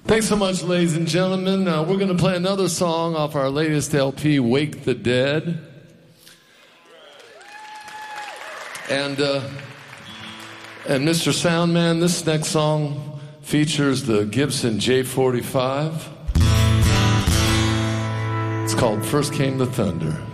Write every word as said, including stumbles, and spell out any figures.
Thanks so much, ladies and gentlemen. Uh, we're going to play another song off our latest L P, Wake the Dead. And, uh, and Mister Soundman, this next song features the Gibson J forty-five. It's called First Came the Thunder.